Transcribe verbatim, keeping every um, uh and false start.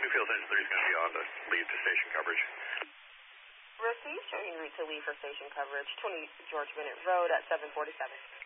Newfield Engine three is going to be on to lead to station coverage. Receive, showing route to leave for station coverage, twenty George Bennett Road at seven forty-seven.